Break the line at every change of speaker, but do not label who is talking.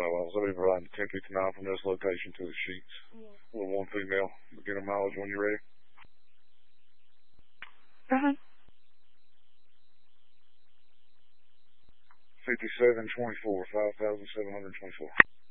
miles. I'll be providing 1059 from this location to the sheets. With one female. Begin a mileage when you're ready.
Go ahead.
5724, 5,724.